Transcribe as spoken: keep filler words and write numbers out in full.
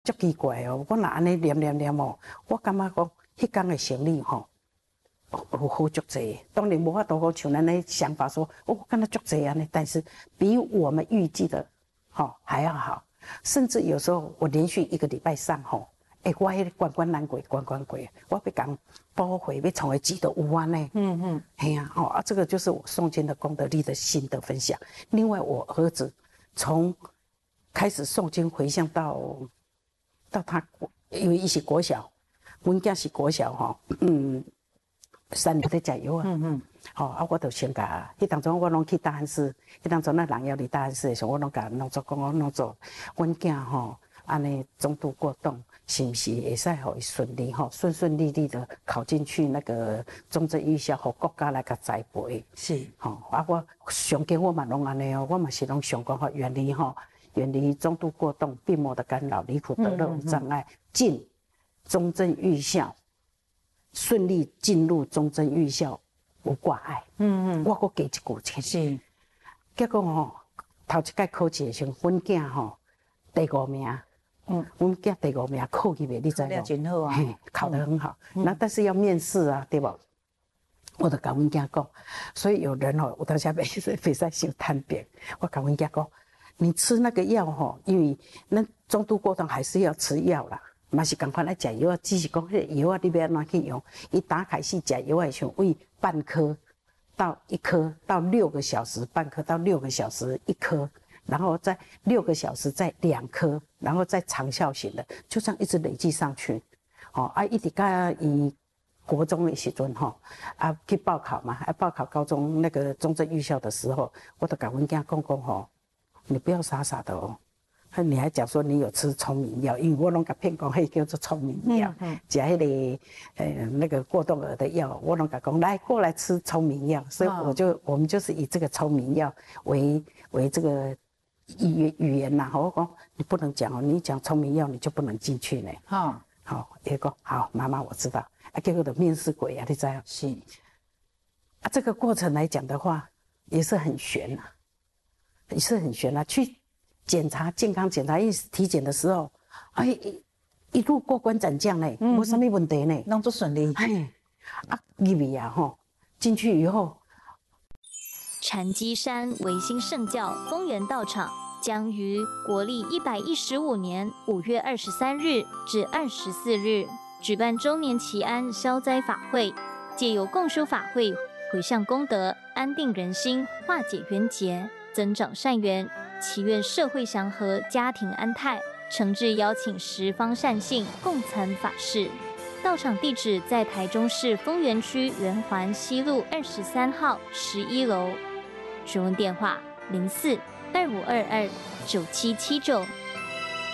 足奇怪哦，我若安尼念念念哦，我感觉讲迄天的生理吼。 有好足济，当然无法度讲像咱的想法说，哦，干那足济安尼，但是比我们预计的，吼、哦、还要好。甚至有时候我连续一个礼拜上吼，哎、欸，我迄关关难过，关关过，我要讲包回要成为几的五万呢？嗯嗯，哎呀，哦啊，这个就是我诵经的功德力的心得分享。另外，我儿子从开始诵经回向到到他，因为伊是国小，阮囝是国小吼，嗯。 三日在食药啊，嗯嗯，吼、哦、啊，我就先甲，迄当中我拢去大安寺，迄当中那人要离大安寺的时候，我拢甲弄做讲，我弄做，阮囝吼安尼中度过动，是不是会使互伊顺利吼，顺顺利利的考进去那个中正预校，互国家来甲栽培？是，吼、哦、啊，我上经我嘛拢安尼哦，我嘛是拢想讲吼，远离吼，远离中度过动、病魔的干扰、离苦得乐无障碍，进中正预校。 顺利进入中正预校，无挂碍。嗯嗯，我搁加一句钱。是，结果吼，头一届考试的时候，阮囝吼第五名。嗯，阮囝第五名考去袂？你知无？真好啊，嘿，考得很好。嗯、那但是要面试啊，对不？我就甲阮囝讲，所以有人吼，有当时袂袂使伤贪便。我甲阮囝讲，你吃那个药吼，因为咱中度过动还是要吃药啦。 嘛是共款来食药啊，只是讲迄个药啊，你要安怎去用？伊打开始食药的时候，为半颗到一颗到六个小时，半颗到六个小时一颗，然后再六个小时再两颗，然后再长效型的，就这样一直累积上去。哦，啊，一直到伊国中的时阵吼，啊去报考嘛，啊报考高中那个中正预校的时候，我都甲阮囝讲讲吼，你不要傻傻的哦。 你还讲说你有吃聪明药，因为我拢甲骗讲，迄叫做聪明药，嗯嗯，食迄个呃那个过动儿的药，我拢甲讲来过来吃聪明药，所以我就、哦、我们就是以这个聪明药为为这个语语言呐，我讲你不能讲哦，你讲聪明药你就不能进去呢。哦，好，伊讲好，妈妈我知道，啊结果的面试鬼啊，你知道？是，啊这个过程来讲的话，也是很悬呐、啊，也是很悬呐、啊，去。 检查健康检查，一体检的时候，哎，一一路过关斩将嘞，无啥物问题呢， 弄做顺利。 哎，啊，入去啊吼，进去以后， 禅机山维新圣教丰源道场将于国历一百一十五年五月二十三日至二十四日举办周年祈安消灾法会，借由共修法会，回向功德，安定人心，化解冤结，增长善缘。 祈愿社会祥和，家庭安泰。诚挚邀请十方善信共参法事。道场地址在台中市丰原区圆环西路二十三号十一楼。询问电话：零四二五二二九七七九